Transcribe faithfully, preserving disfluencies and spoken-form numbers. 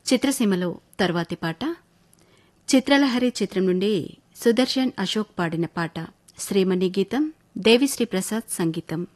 చిత్రసీమలో తర్వాతి పాట చిత్రలహరి చిత్రం నుండి సుదర్శన్ అశోక్ పాడిన పాట శ్రీమణి గీతం దేవిశ్రీ ప్రసాద్ సంగీతం.